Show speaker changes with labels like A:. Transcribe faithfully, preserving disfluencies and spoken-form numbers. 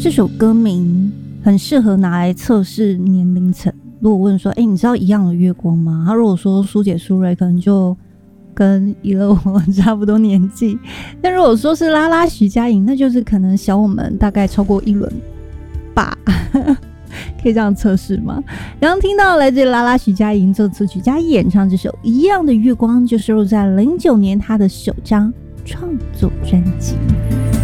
A: 这首歌名很适合拿来测试年龄层。如果问说，哎、欸，你知道《一样的月光》吗？他如果说苏姐苏芮，可能就跟怡乐我差不多年纪。但如果说是拉拉徐佳莹，那就是可能小我们大概超过一轮吧。可以这样测试吗？刚刚听到来自拉拉徐佳莹作词曲加演唱这首《一样的月光》，就收录在零九年她的首张创作专辑。